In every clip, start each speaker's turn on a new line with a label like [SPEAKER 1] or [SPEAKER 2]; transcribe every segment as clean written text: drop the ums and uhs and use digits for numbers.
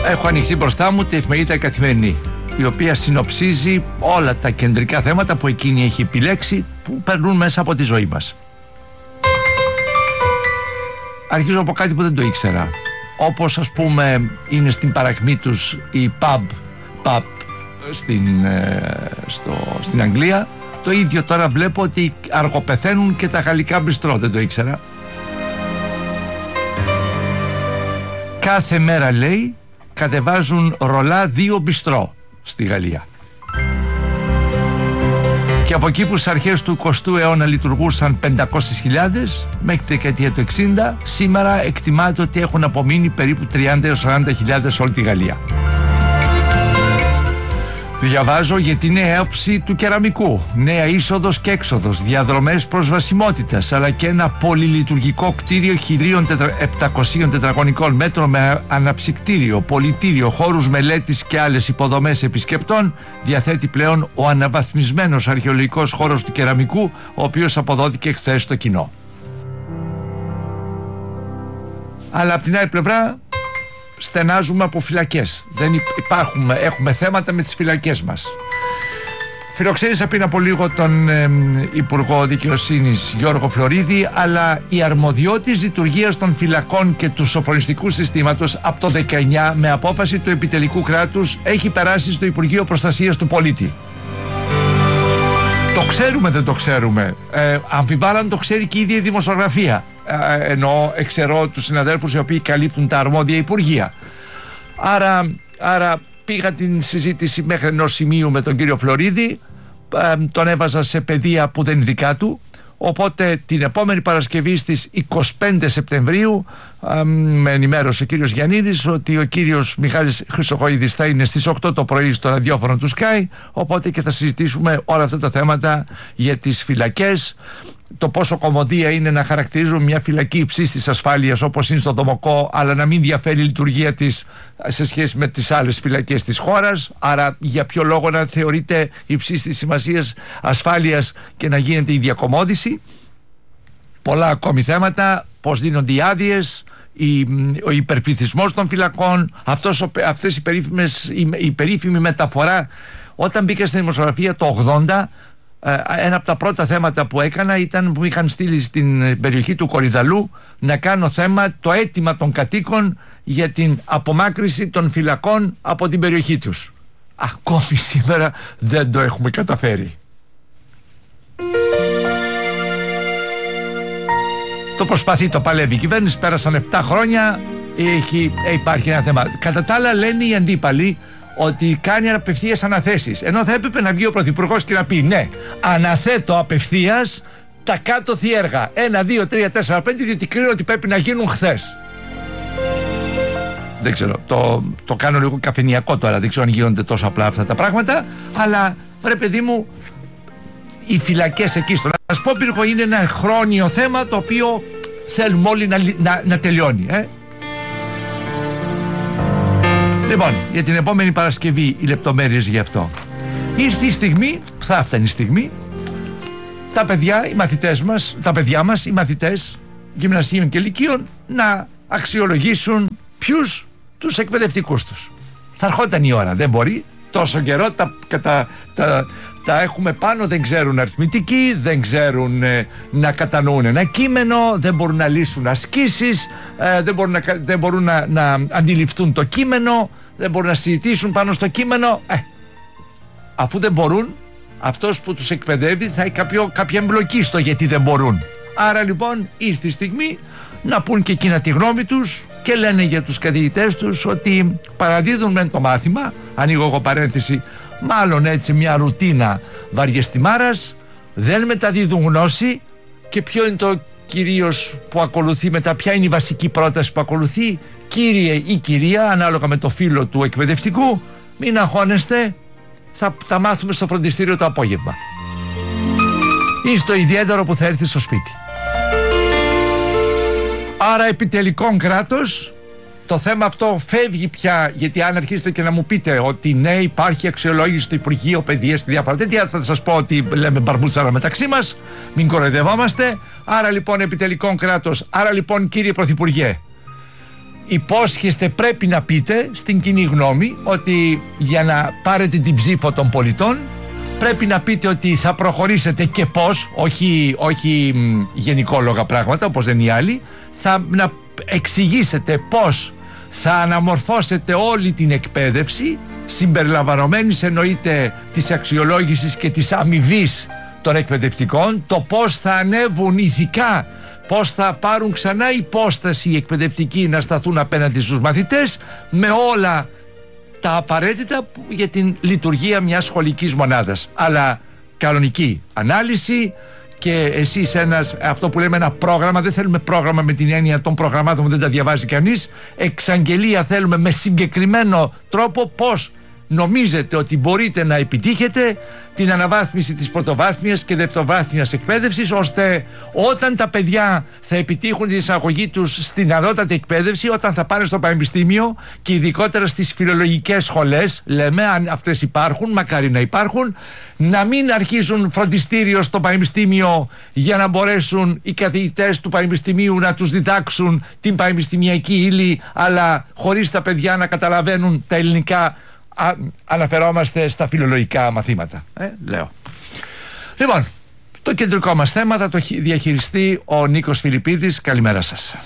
[SPEAKER 1] Έχω ανοιχτεί μπροστά μου τη εφημερίδα Καθημερινή, η οποία συνοψίζει όλα τα κεντρικά θέματα που εκείνη έχει επιλέξει, που περνούν μέσα από τη ζωή μας. Αρχίζω από κάτι που δεν το ήξερα. Όπως ας πούμε είναι στην παρακμή τους η pub στην Αγγλία, το ίδιο τώρα βλέπω ότι αργοπεθαίνουν και τα γαλλικά μπιστρό, δεν το ήξερα. Κάθε μέρα, λέει, κατεβάζουν ρολά 2 μπιστρό στη Γαλλία. Και από εκεί που στις αρχές του 20ου αιώνα λειτουργούσαν 500.000 μέχρι τη δεκαετία του 60, σήμερα εκτιμάται ότι έχουν απομείνει περίπου 30-40.000 σε όλη τη Γαλλία. Διαβάζω για τη νέα όψη του κεραμικού, νέα είσοδος και έξοδος, διαδρομές προσβασιμότητας, αλλά και ένα πολυλειτουργικό κτίριο 1.700 τετραγωνικών μέτρων με αναψυκτήριο, πολιτήριο, χώρους μελέτης και άλλες υποδομές επισκεπτών, διαθέτει πλέον ο αναβαθμισμένος αρχαιολογικός χώρος του κεραμικού, ο οποίος αποδόθηκε χθες στο κοινό. Αλλά από την άλλη πλευρά στενάζουμε από φυλακές. Έχουμε θέματα με τις φυλακές μας. Φιλοξένησα πριν από λίγο τον Υπουργό Δικαιοσύνης Γιώργο Φλωρίδη, αλλά η αρμοδιότητα λειτουργίας των φυλακών και του σοφρονιστικού συστήματος από το 19 με απόφαση του επιτελικού κράτους έχει περάσει στο Υπουργείο Προστασίας του Πολίτη. Το ξέρουμε, δεν το ξέρουμε. Αμφιβάλλον το ξέρει και η ίδια η δημοσιογραφία. Ενώ εξαιρώ τους συναδέλφους οι οποίοι καλύπτουν τα αρμόδια υπουργεία. Άρα πήγα την συζήτηση μέχρι ενός σημείου με τον κύριο Φλωρίδη, τον έβαζα σε παιδεία που δεν είναι δικά του, οπότε την επόμενη Παρασκευή στις 25 Σεπτεμβρίου με ενημέρωσε ο κύριος Γιαννίδης ότι ο κύριος Μιχάλης Χρυσοχοΐδης θα είναι στις 8 το πρωί στο ραδιόφωνο του Sky, οπότε και θα συζητήσουμε όλα αυτά τα θέματα για τις φυλακές, το πόσο κωμωδία είναι να χαρακτηρίζουν μια φυλακή υψίστης ασφάλειας όπως είναι στο Δομοκό, αλλά να μην διαφέρει η λειτουργία της σε σχέση με τις άλλες φυλακές της χώρας. Άρα για ποιο λόγο να θεωρείται υψίστης σημασίας ασφάλειας και να γίνεται η διακομόδηση. Πολλά ακόμη θέματα, πώς δίνονται οι άδειες, ο υπερπληθυσμός των φυλακών, αυτές η περίφημη μεταφορά. Όταν μπήκα στην δημοσιογραφία το 80, ένα από τα πρώτα θέματα που έκανα ήταν που είχαν στείλει στην περιοχή του Κορυδαλού να κάνω θέμα το αίτημα των κατοίκων για την απομάκρυση των φυλακών από την περιοχή τους. Ακόμη σήμερα δεν το έχουμε καταφέρει. Το προσπαθεί, το παλεύει η κυβέρνηση, πέρασαν 7 χρόνια, υπάρχει ένα θέμα. Κατά τα άλλα λένε οι αντίπαλοι ότι κάνει απευθείας αναθέσεις, ενώ θα έπρεπε να βγει ο Πρωθυπουργός και να πει ναι, αναθέτω απευθείας τα κάτω έργα 1, 2, 3, 4, 5, διότι κρίνω ότι πρέπει να γίνουν χθες. Δεν ξέρω, το κάνω λίγο καφενειακό τώρα, δεν ξέρω αν γίνονται τόσο απλά αυτά τα πράγματα, αλλά ρε παιδί μου, οι φυλακές εκεί στον Ασπόπυργο είναι ένα χρόνιο θέμα το οποίο θέλουμε όλοι να τελειώνει. Λοιπόν, για την επόμενη Παρασκευή οι λεπτομέρειες γι' αυτό. Ήρθε η στιγμή, θα έφτανε η στιγμή, τα παιδιά μας, οι μαθητές γυμνασίων και λυκείων, να αξιολογήσουν ποιους, τους εκπαιδευτικούς τους. Θα ερχόταν η ώρα, δεν μπορεί, τόσο καιρό τα έχουμε πάνω, δεν ξέρουν αριθμητική, δεν ξέρουν να κατανοούν ένα κείμενο, δεν μπορούν να λύσουν ασκήσεις, δεν μπορούν να αντιληφθούν το κείμενο, δεν μπορούν να συζητήσουν πάνω στο κείμενο. Αφού δεν μπορούν, αυτός που τους εκπαιδεύει θα έχει κάποια εμπλοκή στο γιατί δεν μπορούν. Άρα λοιπόν ήρθε η στιγμή να πούν και εκείνα τη γνώμη τους και λένε για τους καθηγητές τους ότι παραδίδουν μεν το μάθημα, ανοίγω εγώ παρένθεση, μάλλον έτσι μια ρουτίνα βαριεστημάρας, δεν μεταδίδουν γνώση. Και ποιο είναι το κυρίως που ακολουθεί μετά, ποια είναι η βασική πρόταση που ακολουθεί? Κύριε ή κυρία, ανάλογα με το φύλο του εκπαιδευτικού, μην αγχώνεστε, θα τα μάθουμε στο φροντιστήριο το απόγευμα ή στο ιδιαίτερο που θα έρθει στο σπίτι. Άρα επιτελικών κράτος, το θέμα αυτό φεύγει πια, γιατί αν αρχίσετε και να μου πείτε ότι ναι, υπάρχει αξιολόγηση στο Υπουργείο Παιδείας και διάφορα τέτοια, θα σας πω ότι λέμε μπαρμπούτσαρα μεταξύ μας, μην κοροϊδευόμαστε. Άρα λοιπόν επιτελικών κράτος, άρα λοιπόν κύριε Πρωθυπουργέ, υπόσχεστε, πρέπει να πείτε στην κοινή γνώμη ότι για να πάρετε την ψήφο των πολιτών πρέπει να πείτε ότι θα προχωρήσετε και πώς, όχι γενικόλογα πράγματα όπως λένε οι άλλοι, να εξηγήσετε πώς θα αναμορφώσετε όλη την εκπαίδευση, συμπεριλαμβανομένης εννοείται της αξιολόγησης και της αμοιβής των εκπαιδευτικών, το πώς θα ανέβουν ηθικά, πώς θα πάρουν ξανά υπόσταση οι εκπαιδευτικοί να σταθούν απέναντι στους μαθητές, με όλα τα απαραίτητα για την λειτουργία μιας σχολικής μονάδας. Αλλά κανονική ανάλυση και εσείς αυτό που λέμε ένα πρόγραμμα, δεν θέλουμε πρόγραμμα με την έννοια των προγραμμάτων που δεν τα διαβάζει κανείς, εξαγγελία θέλουμε με συγκεκριμένο τρόπο πώς νομίζετε ότι μπορείτε να επιτύχετε την αναβάθμιση της πρωτοβάθμιας και δευτεροβάθμιας εκπαίδευσης, ώστε όταν τα παιδιά θα επιτύχουν την εισαγωγή τους στην ανώτατη εκπαίδευση, όταν θα πάνε στο πανεπιστήμιο και ειδικότερα στις φιλολογικές σχολές, λέμε, αν αυτές υπάρχουν, μακάρι να υπάρχουν, να μην αρχίζουν φροντιστήριο στο πανεπιστήμιο για να μπορέσουν οι καθηγητές του πανεπιστημίου να τους διδάξουν την πανεπιστημιακή ύλη, αλλά χωρίς τα παιδιά να καταλαβαίνουν τα ελληνικά. Αναφερόμαστε στα φιλολογικά μαθήματα, λέω. Λοιπόν, το κεντρικό μας θέμα θα το διαχειριστεί ο Νίκος Φιλιππίδης. Καλημέρα σας.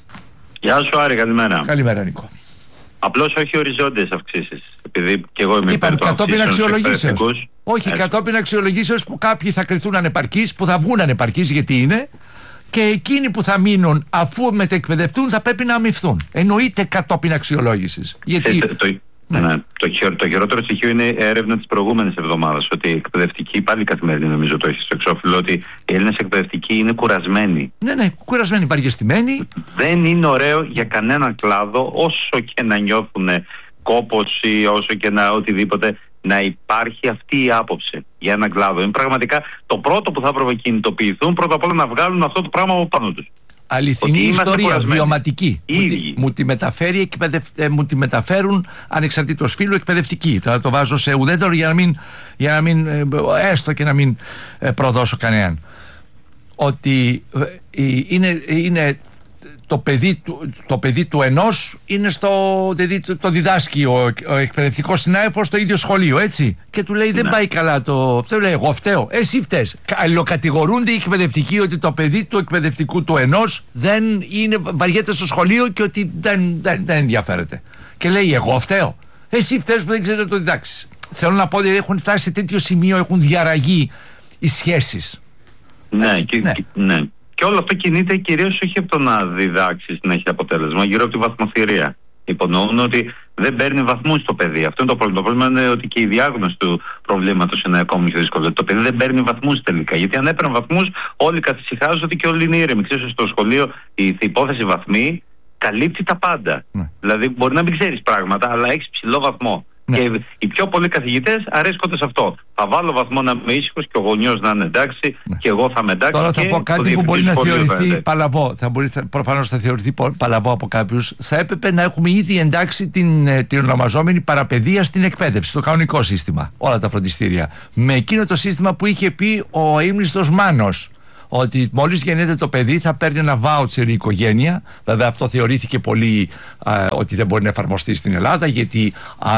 [SPEAKER 2] Γεια σου Άρη, καλημέρα.
[SPEAKER 1] Καλημέρα Νίκο.
[SPEAKER 2] Απλώς όχι οριζόντιες αυξήσεις, επειδή και εγώ είμαι υπέρ των
[SPEAKER 1] κατόπιν αξιολογήσεως. Όχι, κατόπιν αξιολογήσεως που κάποιοι θα κριθούν ανεπαρκείς, που θα βγουν ανεπαρκείς γιατί είναι, και εκείνοι που θα μείνουν αφού μετεκπαιδευτούν θα πρέπει να αμοιφθούν. Εννοείται κατόπιν αξιολόγησης. Γιατί...
[SPEAKER 2] Ναι. Το χειρότερο στοιχείο είναι η έρευνα της προηγούμενης εβδομάδας, ότι οι εκπαιδευτικοί, πάλι καθημερινή νομίζω το έχει στο εξώφυλλο, ότι οι Έλληνες εκπαιδευτικοί είναι κουρασμένοι.
[SPEAKER 1] Ναι, κουρασμένοι, βαριεστημένοι. Δεν
[SPEAKER 2] είναι ωραίο για κανέναν κλάδο, όσο και να νιώθουν κόπος ή όσο και να οτιδήποτε, να υπάρχει αυτή η άποψη για έναν κλάδο. Είναι πραγματικά το πρώτο που θα έπρεπε να κινητοποιηθούν, πρώτα απ' όλα να βγάλουν αυτό το πράγμα από πάνω τους.
[SPEAKER 1] Αληθινή ιστορία, βιωματική. Μου τη μεταφέρουν ανεξαρτήτως φύλου εκπαιδευτική. Θα το βάζω σε ουδέτερο για να μην έστω και να μην προδώσω ότι είναι το παιδί του ενός είναι το διδάσκει ο εκπαιδευτικός συνάδελφος στο ίδιο σχολείο, έτσι, και του λέει δεν πάει καλά αυτό, λέει εγώ φταίω, εσύ φταίς. Αλληλοκατηγορούνται οι εκπαιδευτικοί ότι το παιδί του εκπαιδευτικού του ενός δεν βαριέται στο σχολείο και ότι δεν ενδιαφέρεται, και λέει εγώ φταίω, εσύ φταίς που δεν ξέρεις να το διδάξεις. Θέλω να πω ότι έχουν φτάσει σε τέτοιο σημείο, έχουν διαραγεί οι σχέσεις.
[SPEAKER 2] Ναι. Και όλο αυτό κινείται κυρίως όχι από το να διδάξει να έχει αποτέλεσμα, γύρω από τη βαθμοθυρία. Υπονοούν ότι δεν παίρνει βαθμούς το παιδί. Αυτό είναι το πρόβλημα. Το πρόβλημα είναι ότι και η διάγνωση του προβλήματος είναι ακόμη πιο δύσκολη. Το παιδί δεν παίρνει βαθμούς τελικά. Γιατί αν έπαιρνε βαθμούς, όλοι καθησυχάζονται ότι και όλοι είναι ήρεμοι. Ξέρεις, στο σχολείο η υπόθεση βαθμοί καλύπτει τα πάντα. Δηλαδή, μπορεί να μην ξέρεις πράγματα, αλλά έχεις ψηλό βαθμό. Ναι. Και οι πιο πολλοί καθηγητές αρέσκονται σε αυτό. Θα βάλω βαθμό να είμαι ήσυχος και ο γονιός να είναι εντάξει, και εγώ θα είμαι εντάξει.
[SPEAKER 1] Τώρα θα πω κάτι που μπορεί να θεωρηθεί παλαβό. Προφανώς θα θεωρηθεί παλαβό από κάποιους. Θα έπρεπε να έχουμε ήδη εντάξει την ονομαζόμενη παραπαιδεία στην εκπαίδευση, στο κανονικό σύστημα. Όλα τα φροντιστήρια. Με εκείνο το σύστημα που είχε πει ο ύμνηστος Μάνος, ότι μόλις γεννιέται το παιδί θα παίρνει ένα βάουτσερ η οικογένεια. Βέβαια αυτό θεωρήθηκε πολύ ότι δεν μπορεί να εφαρμοστεί στην Ελλάδα, γιατί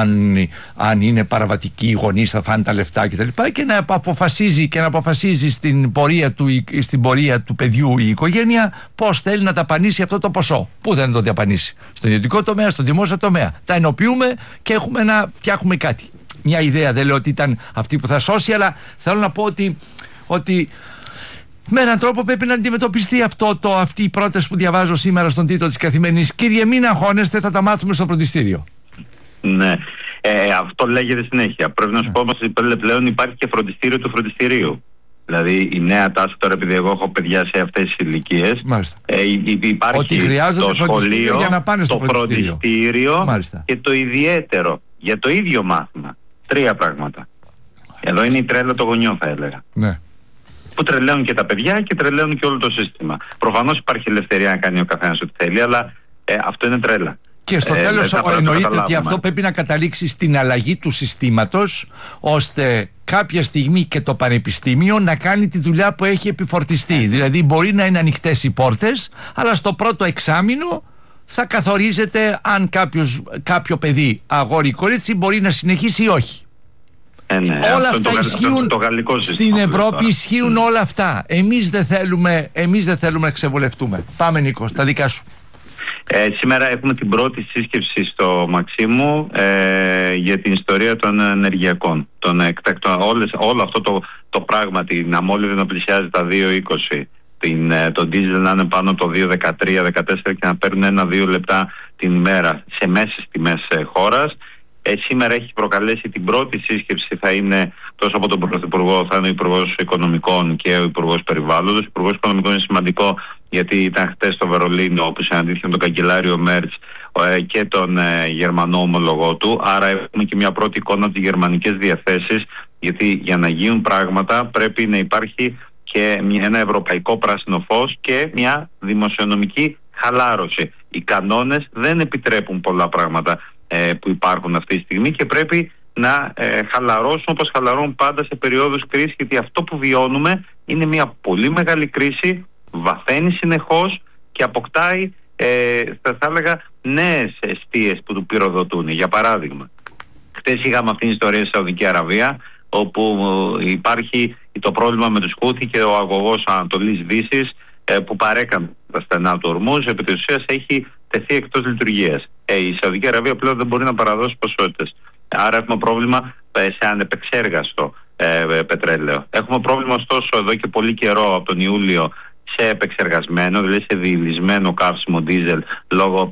[SPEAKER 1] αν είναι παραβατικοί οι γονείς θα φάνε τα λεφτά κτλ. Και να αποφασίζει στην πορεία του παιδιού η οικογένεια πώς θέλει να ταπανίσει αυτό το ποσό. Πού δεν το διαπανίσει? Στον ιδιωτικό τομέα, στον δημόσιο τομέα. Τα ενοποιούμε και φτιάχνουμε κάτι. Μια ιδέα, δεν λέω ότι ήταν αυτή που θα σώσει, αλλά θέλω να πω ότι με έναν τρόπο πρέπει να αντιμετωπιστεί αυτή η πρόταση που διαβάζω σήμερα στον τίτλο της Καθημερινής. Κύριε, μην αγχώνεστε, θα τα μάθουμε στο φροντιστήριο.
[SPEAKER 2] Ναι, αυτό λέγεται συνέχεια. Πρέπει να σου πω όμως ότι πλέον υπάρχει και φροντιστήριο του φροντιστηρίου. Δηλαδή η νέα τάση τώρα, επειδή εγώ έχω παιδιά σε αυτές τις ηλικίες, υπάρχει το σχολείο,
[SPEAKER 1] για να πάνε στο
[SPEAKER 2] το φροντιστήριο και το ιδιαίτερο για το ίδιο μάθημα. Τρία πράγματα. Εδώ είναι η τρέλα των γονιών, θα έλεγα.
[SPEAKER 1] Ναι.
[SPEAKER 2] Που τρελαίνουν και τα παιδιά και τρελαίνουν και όλο το σύστημα. Προφανώς υπάρχει ελευθερία να κάνει ο καθένας ό,τι θέλει, αλλά αυτό είναι τρέλα.
[SPEAKER 1] Και στο τέλος εννοείται ότι αυτό πρέπει να καταλήξει στην αλλαγή του συστήματος, ώστε κάποια στιγμή και το πανεπιστήμιο να κάνει τη δουλειά που έχει επιφορτιστεί. Δηλαδή μπορεί να είναι ανοιχτές οι πόρτες, αλλά στο πρώτο εξάμηνο θα καθορίζεται αν κάποιο παιδί, αγόρι ή κορίτσι, μπορεί να συνεχίσει ή όχι.
[SPEAKER 2] Ναι,
[SPEAKER 1] όλα αυτά ισχύουν στην Ευρώπη, ισχύουν όλα αυτά. Εμείς δεν θέλουμε να ξεβολευτούμε. Πάμε, Νίκο, τα δικά σου.
[SPEAKER 2] Σήμερα έχουμε την πρώτη σύσκεψη στο Μαξίμου για την ιστορία των ενεργειακών. Όλο αυτό το πράγμα, την αμμόλυβδη να πλησιάζει τα 2,20, το ντίζελ να είναι πάνω το 2,13-14 και να παίρνουν 1-2 λεπτά την ημέρα σε μέσες τιμές χώρας. Σήμερα έχει προκαλέσει την πρώτη σύσκεψη, θα είναι τόσο από τον Πρωθυπουργό, θα είναι ο Υπουργός Οικονομικών και ο Υπουργός Περιβάλλοντος. Ο Υπουργός Οικονομικών είναι σημαντικό γιατί ήταν χτες στο Βερολίνο, όπου συναντήθηκε τον καγκελάριο Μέρτς και τον Γερμανό ομολογό του. Άρα έχουμε και μια πρώτη εικόνα από τις γερμανικές διαθέσεις, γιατί για να γίνουν πράγματα πρέπει να υπάρχει και ένα ευρωπαϊκό πράσινο φως και μια δημοσιονομική χαλάρωση. Οι κανόνες δεν επιτρέπουν πολλά πράγματα που υπάρχουν αυτή τη στιγμή και πρέπει να χαλαρώσουν όπως χαλαρώνουν πάντα σε περίοδους κρίσης, γιατί αυτό που βιώνουμε είναι μια πολύ μεγάλη κρίση, βαθαίνει συνεχώς και αποκτάει θα έλεγα νέες αιστείες που του πυροδοτούν. Για παράδειγμα, χτες είχαμε αυτήν την ιστορία στη Σαουδική Αραβία, όπου υπάρχει το πρόβλημα με τους Χούθι και ο αγωγός Ανατολής Δύσης που παρέκανε τα στενά του Ορμούζ, επί της ουσίας έχει τεθεί εκτός λειτουργίας. Η Σαουδική Αραβία πλέον δεν μπορεί να παραδώσει ποσότητες. Άρα έχουμε πρόβλημα σε ανεπεξέργαστο πετρέλαιο. Έχουμε πρόβλημα ωστόσο εδώ και πολύ καιρό, από τον Ιούλιο, σε επεξεργασμένο, δηλαδή σε διηλυσμένο καύσιμο ντίζελ λόγω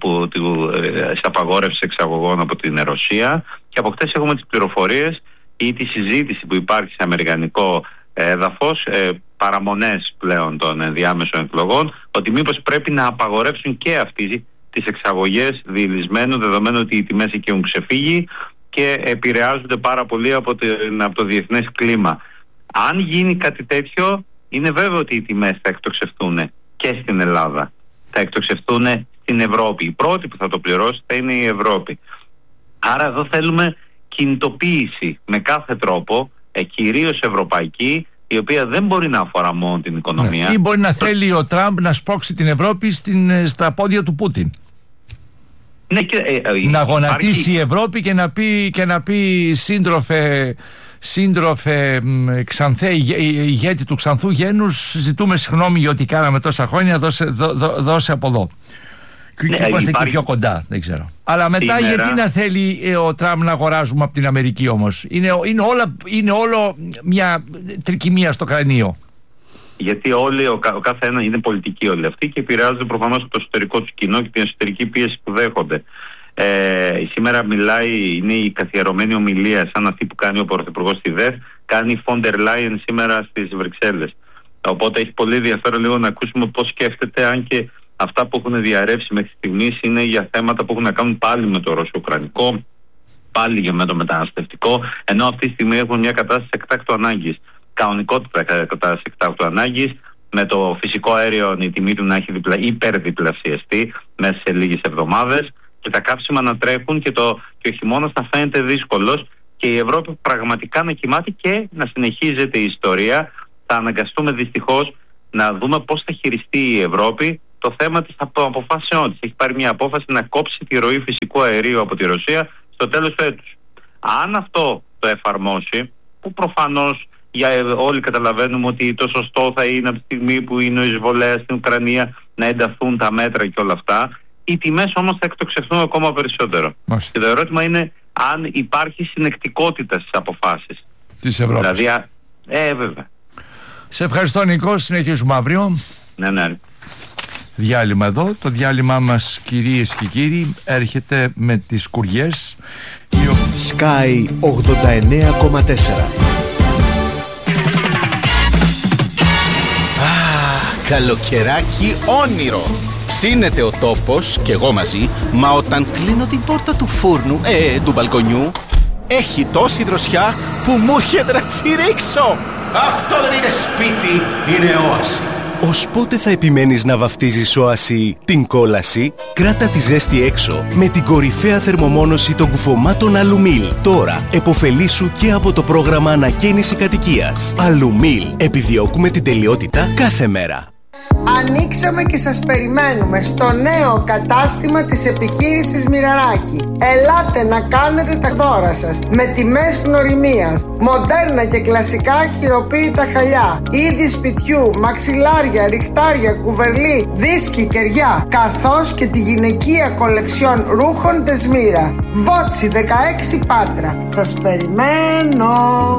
[SPEAKER 2] της απαγόρευσης εξαγωγών από την Ρωσία. Και από χτες έχουμε τις πληροφορίες ή τη συζήτηση που υπάρχει σε αμερικανικό έδαφος, παραμονές πλέον των ενδιάμεσων εκλογών, ότι μήπως πρέπει να απαγορεύσουν και αυτοί τις εξαγωγές διηλυσμένου, δεδομένου ότι οι τιμές εκεί έχουν ξεφύγει και επηρεάζονται πάρα πολύ από το διεθνές κλίμα. Αν γίνει κάτι τέτοιο, είναι βέβαιο ότι οι τιμές θα εκτοξευτούν και στην Ελλάδα. Θα εκτοξευτούν στην Ευρώπη. Η πρώτη που θα το πληρώσει θα είναι η Ευρώπη. Άρα εδώ θέλουμε κινητοποίηση με κάθε τρόπο, κυρίως ευρωπαϊκή, η οποία δεν μπορεί να αφορά μόνο την οικονομία.
[SPEAKER 1] Ή μπορεί να θέλει ο Τραμπ να σπρώξει την Ευρώπη στα πόδια του Πούτιν.
[SPEAKER 2] Ναι,
[SPEAKER 1] να γονατίσει η Ευρώπη και να πει σύντροφε Ξανθέ, ηγέτη του Ξανθού γένους, ζητούμε συγγνώμη για ό,τι κάναμε τόσα χρόνια, δώσε από εδώ. Και είμαστε και πιο κοντά, δεν ξέρω. Αλλά μετά γιατί να θέλει ο Τραμπ να αγοράζουμε από την Αμερική όμως? Είναι όλο μια τρικυμία στο κρανίο.
[SPEAKER 2] Γιατί ο κάθε ένα είναι πολιτικοί όλοι αυτοί και επηρεάζονται προφανώς από το εσωτερικό του κοινό και την εσωτερική πίεση που δέχονται. Σήμερα είναι η καθιερωμένη ομιλία, σαν αυτή που κάνει ο Πρωθυπουργός στη ΔΕΘ, κάνει η Φόντερ Λάιεν σήμερα στις Βρυξέλλες. Οπότε έχει πολύ ενδιαφέρον λίγο να ακούσουμε πώς σκέφτεται, αν και αυτά που έχουν διαρρεύσει μέχρι στιγμής είναι για θέματα που έχουν να κάνουν πάλι με το ρωσο-ουκρανικό, πάλι με το μεταναστευτικό, ενώ αυτή τη στιγμή έχουν μια κατάσταση εκτάκτου ανάγκης. Κανονικότητα κατάσταση εκτάκτου ανάγκης, με το φυσικό αέριο η τιμή του να έχει υπερδιπλασιαστεί μέσα σε λίγες εβδομάδες και τα καύσιμα να τρέχουν και ο χειμώνας να φαίνεται δύσκολος και η Ευρώπη πραγματικά να κοιμάται και να συνεχίζεται η ιστορία. Θα αναγκαστούμε δυστυχώς να δούμε πώς θα χειριστεί η Ευρώπη το θέμα της αποφάσεών της. Έχει πάρει μια απόφαση να κόψει τη ροή φυσικού αερίου από τη Ρωσία στο τέλος του έτους. Αν αυτό το εφαρμόσει, που προφανώς όλοι καταλαβαίνουμε ότι το σωστό θα είναι από τη στιγμή που είναι ο εισβολέας στην Ουκρανία να ενταθούν τα μέτρα και όλα αυτά, οι τιμές όμως θα εκτοξευθούν ακόμα περισσότερο. Και το ερώτημα είναι αν υπάρχει συνεκτικότητα στις αποφάσεις
[SPEAKER 1] της Ευρώπης.
[SPEAKER 2] Δηλαδή, βέβαια.
[SPEAKER 1] Σε ευχαριστώ, Νικό. Συνεχίζουμε αύριο.
[SPEAKER 2] Ναι.
[SPEAKER 1] Διάλειμμα εδώ. Το διάλειμμα μας, κυρίες και κύριοι, έρχεται με τις κουριές.
[SPEAKER 3] Sky 89,4.
[SPEAKER 4] Καλοκαιράκι όνειρο. Ψήνεται ο τόπος και εγώ μαζί, μα όταν κλείνω την πόρτα του φούρνου, του μπαλκονιού, έχει τόση δροσιά που μου έρχεται να τσιρίξω. Αυτό δεν είναι σπίτι, είναι όαση.
[SPEAKER 3] Ως πότε θα επιμένεις να βαφτίζεις όαση την κόλαση? Κράτα τη ζέστη έξω με την κορυφαία θερμομόνωση των κουφωμάτων Αλουμίλ. Τώρα επωφελήσου και από το πρόγραμμα ανακαίνιση κατοικίας. Αλουμίλ. Επιδιώκουμε την τελειότητα κάθε μέρα.
[SPEAKER 5] Ανοίξαμε και σας περιμένουμε στο νέο κατάστημα της επιχείρησης Μοιραράκη. Ελάτε να κάνετε τα δώρα σας με τιμές γνωριμίας, μοντέρνα και κλασικά χειροποίητα χαλιά, είδη σπιτιού, μαξιλάρια, ριχτάρια, κουβερλί, δίσκοι, κεριά, καθώς και τη γυναικεία κολεξιόν ρούχων Δεσμύρα. Βότσι 16 Πάτρα. Σας περιμένω.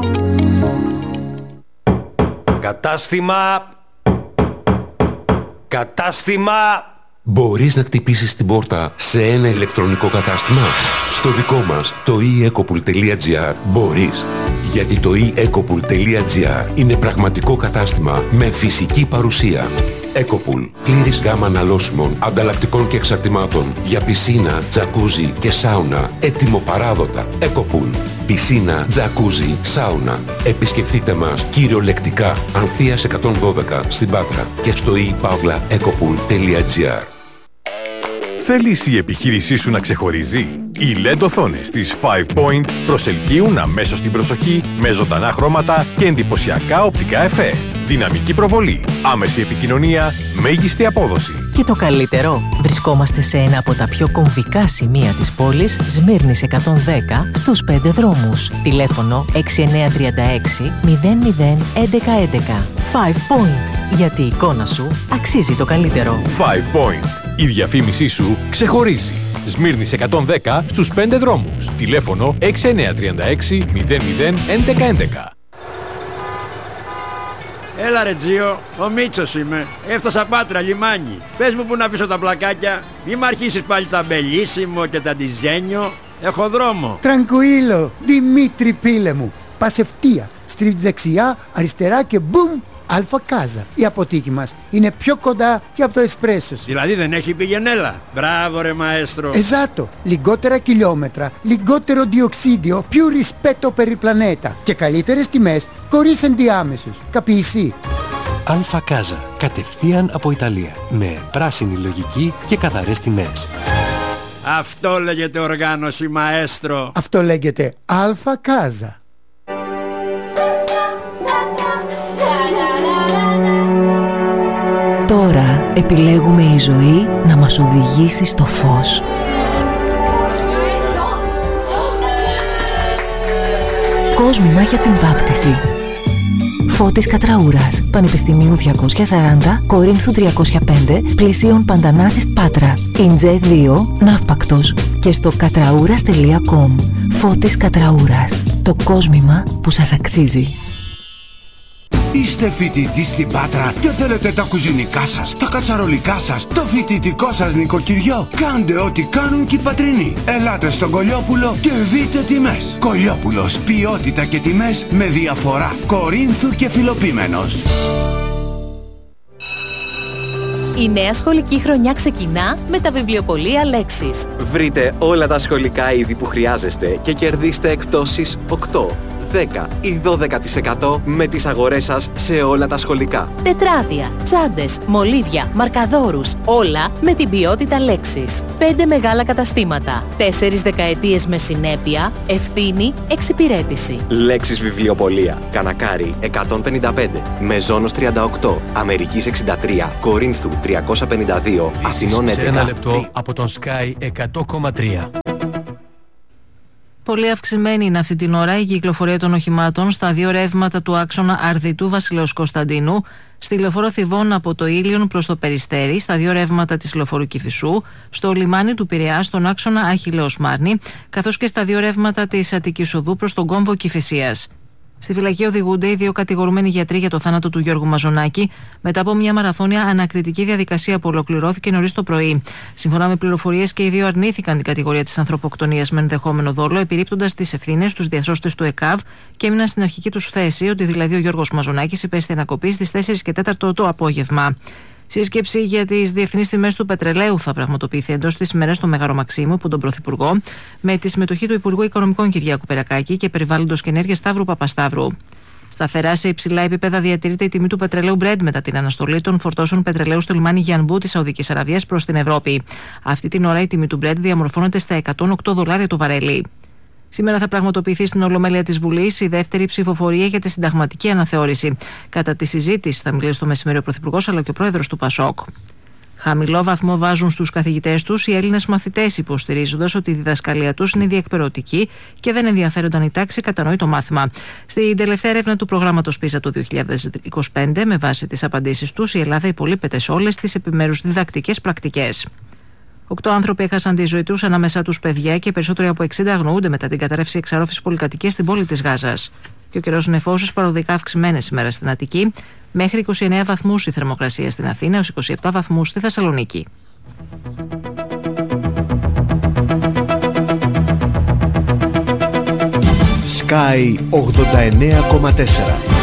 [SPEAKER 6] Κατάστημα. Μπορείς να χτυπήσεις την πόρτα σε ένα ηλεκτρονικό κατάστημα? Στο δικό μας, το eEcopool.gr, μπορείς. Γιατί το eEcopool.gr είναι πραγματικό κατάστημα με φυσική παρουσία. Ecopool. Πλήρης γάμα αναλώσιμων, ανταλλακτικών και εξαρτημάτων για πισίνα, τζακούζι και σάουνα. Έτοιμο παράδοτα. Ecopool. Πισίνα, τζακούζι, σάουνα. Επισκεφτείτε μας κυριολεκτικά Ανθείας 112 στην Πάτρα και στο ePavlaEcopool.gr.
[SPEAKER 7] Θέλεις η επιχείρησή σου να ξεχωρίζει? Οι LED οθόνες της 5 Point προσελκύουν αμέσως την προσοχή με ζωντανά χρώματα και εντυπωσιακά οπτικά εφέ. Δυναμική προβολή, άμεση επικοινωνία, μέγιστη απόδοση.
[SPEAKER 8] Και το καλύτερο, βρισκόμαστε σε ένα από τα πιο κομβικά σημεία της πόλης, Σμύρνης 110, στους 5 δρόμους. Τηλέφωνο 6936 00 1111. 5 Point. Γιατί η εικόνα σου αξίζει το καλύτερο.
[SPEAKER 7] 5 Point. Η διαφήμισή σου ξεχωρίζει. Σμύρνης 110 στους 5 δρόμους. Τηλέφωνο 6936 00 1111.
[SPEAKER 9] Έλα ρε Τζίο, ο Μίτσος είμαι. Έφτασα Πάτρα, λιμάνι. Πες μου που να πίσω τα πλακάκια. Μη μ' αρχίσεις πάλι τα μπελίσιμο και τα ντιζένιο. Έχω δρόμο.
[SPEAKER 10] Τρανκουίλο, Δημήτρη πίλε μου. Πας ευθεία, στρίβεις δεξιά, αριστερά και μπουμ, Αλφα Κάζα. Η αποθήκη μας είναι πιο κοντά και από το εσπρέσο σου.
[SPEAKER 9] Δηλαδή δεν έχει πηγενέλα. Μπράβο ρε μαέστρο.
[SPEAKER 10] Esatto, λιγότερα χιλιόμετρα, λιγότερο διοξίδιο, più rispetto per il pianeta και καλύτερες τιμές χωρίς ενδιάμεσους. Καπιεισί.
[SPEAKER 11] Αλφα Κάζα, κατευθείαν από Ιταλία, με πράσινη λογική και καθαρές τιμές.
[SPEAKER 9] Αυτό λέγεται οργάνωση μαέστρο.
[SPEAKER 10] Αυτό λέγεται Αλφα Κάζα.
[SPEAKER 8] Τώρα επιλέγουμε η ζωή να μας οδηγήσει στο φως. Κόσμημα για την βάπτιση. Φώτης Κατραούρας, Πανεπιστημίου 240, Κορίνθου 305, πλησίων Παντανάσης Πάτρα. Ιντζέ 2, Ναύπακτος. Και στο κατραούρας.com. Φώτης Κατραούρας. Το κόσμημα που σας αξίζει.
[SPEAKER 12] Είστε φοιτητής στην Πάτρα και θέλετε τα κουζινικά σας, τα κατσαρολικά σας, το φοιτητικό σας νοικοκυριό? Κάντε ό,τι κάνουν και οι πατρινοί. Ελάτε στον Κολιόπουλο και δείτε τιμές. Κολιόπουλος, ποιότητα και τιμές με διαφορά. Κορίνθου και Φιλοπίμενος.
[SPEAKER 13] Η νέα σχολική χρονιά ξεκινά με τα βιβλιοπωλεία Λέξης.
[SPEAKER 14] Βρείτε όλα τα σχολικά είδη που χρειάζεστε και κερδίστε εκπτώσεις 8, 10 ή 12% με τις αγορές σας σε όλα τα σχολικά.
[SPEAKER 13] Τετράδια, τσάντες, μολύβια, μαρκαδόρους, όλα με την ποιότητα Λέξης. 5 μεγάλα καταστήματα, 4 δεκαετίες με συνέπεια, ευθύνη, εξυπηρέτηση.
[SPEAKER 14] Λέξης βιβλιοπωλεία, Κανακάρι 155, Μεζόνος 38, Αμερικής 63, Κορίνθου 352, Αθηνών 11.
[SPEAKER 15] Σε ένα λεπτό από τον Sky 100,3.
[SPEAKER 16] Πολύ αυξημένη είναι αυτή την ώρα η κυκλοφορία των οχημάτων στα δύο ρεύματα του άξονα Αρδιτού Βασιλέως Κωνσταντίνου, στη λεωφόρο Θηβών από το Ήλιον προς το Περιστέρι, στα δύο ρεύματα της λεωφόρου Κηφισού, στο λιμάνι του Πειραιά, στον άξονα Αχιλλέως Μάρνη, καθώς και στα δύο ρεύματα της Αττικής Οδού προς τον κόμβο Κηφισίας. Στη φυλακή οδηγούνται οι δύο κατηγορούμενοι γιατροί για το θάνατο του Γιώργου Μαζονάκη, μετά από μια μαραθώνια ανακριτική διαδικασία που ολοκληρώθηκε νωρίς το πρωί. Σύμφωνα με πληροφορίες, και οι δύο αρνήθηκαν την κατηγορία της ανθρωποκτονίας με ενδεχόμενο δόλο, επιρρύπτοντας τις ευθύνες στους διασώστες του ΕΚΑΒ και έμειναν στην αρχική τους θέση ότι δηλαδή ο Γιώργος Μαζονάκης υπέστη ανακοπή στις 4 και 4 το απόγευμα. Σύσκεψη για τις διεθνείς τιμές του πετρελαίου θα πραγματοποιηθεί εντός της ημέρας στο Μέγαρο Μαξίμου από τον Πρωθυπουργό, με τη συμμετοχή του Υπουργού Οικονομικών Κυριάκου Περακάκη και Περιβάλλοντος και Ενέργειας Σταύρου Παπασταύρου. Σταθερά σε υψηλά επίπεδα διατηρείται η τιμή του πετρελαίου Brent μετά την αναστολή των φορτώσεων πετρελαίου στο λιμάνι Γιανμπού της Σαουδικής Αραβίας προς την Ευρώπη. Αυτή την ώρα η τιμή του Brent διαμορφώνεται στα $108 το βαρέλι. Σήμερα θα πραγματοποιηθεί στην Ολομέλεια της Βουλής η δεύτερη ψηφοφορία για τη συνταγματική αναθεώρηση. Κατά τη συζήτηση θα μιλήσει το μεσημέρι ο Πρωθυπουργός αλλά και ο Πρόεδρος του ΠΑΣΟΚ. Χαμηλό βαθμό βάζουν στους καθηγητές τους οι Έλληνες μαθητές, υποστηρίζοντας ότι η διδασκαλία τους είναι διεκπαιρεωτική και δεν ενδιαφέρονταν η τάξη, κατανοεί το μάθημα. Στην τελευταία έρευνα του προγράμματος PISA του 2025, με βάση τις απαντήσεις τους, η Ελλάδα υπολείπεται σε όλες τις επιμέρους διδακτικές πρακτικές. 8 άνθρωποι έχασαν τη ζωή τους, ανάμεσά τους παιδιά, και περισσότεροι από 60 αγνοούνται μετά την καταρρεύση εξαρρόφησης πολυκατοικίας στην πόλη της Γάζας. Και ο καιρός νεφώσεις παροδικά αυξημένες σήμερα στην Αττική, μέχρι 29 βαθμούς η θερμοκρασία στην Αθήνα, έως 27 βαθμούς στη Θεσσαλονίκη.
[SPEAKER 3] Sky 89,4